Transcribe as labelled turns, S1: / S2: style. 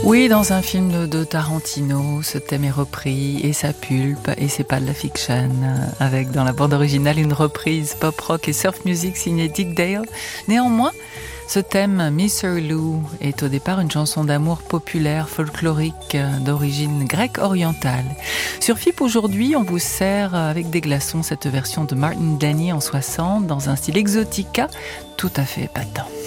S1: Oui, dans un film de Tarantino, ce thème est repris et ça pulpe et c'est pas de la fiction, avec dans la bande originale une reprise pop rock et surf music signée Dick Dale. Néanmoins, ce thème, Mr. Lou, est au départ une chanson d'amour populaire, folklorique, d'origine grecque orientale. Sur FIP aujourd'hui, on vous sert avec des glaçons cette version de Martin Denny en 60 dans un style exotica tout à fait épatant.